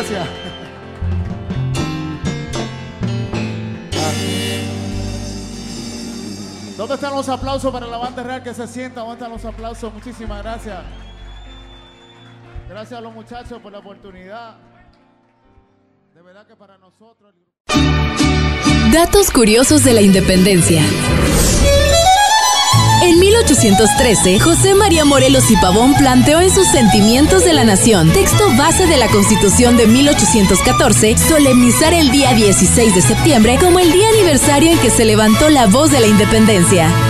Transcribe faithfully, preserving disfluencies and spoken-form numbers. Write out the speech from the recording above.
Gracias. ¿Dónde están los aplausos para la banda real que se sienta? ¿Dónde están los aplausos? Muchísimas gracias. Gracias a los muchachos por la oportunidad. De verdad que para nosotros... Datos curiosos de la independencia. En mil ochocientos trece, José María Morelos y Pavón planteó en sus Sentimientos de la Nación, texto base de la Constitución de mil ochocientos catorce, solemnizar el día dieciséis de septiembre como el día aniversario en que se levantó la voz de la independencia.